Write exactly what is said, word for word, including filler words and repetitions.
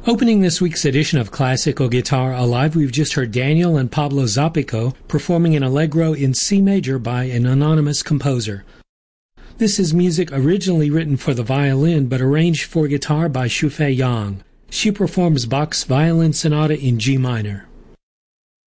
Opening this week's edition of Classical Guitar Alive, we've just heard Daniel and Pablo Zapico performing an Allegro in C major by an anonymous composer. This is music originally written for the violin but arranged for guitar by Xufei Yang. She performs Bach's Violin Sonata in G minor.